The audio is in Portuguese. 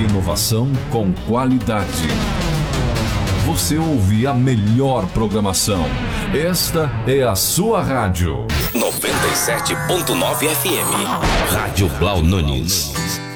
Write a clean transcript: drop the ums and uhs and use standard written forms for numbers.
inovação com qualidade. Você ouve a melhor programação. Esta é a sua rádio. 97.9 FM. Rádio Blau Nunes.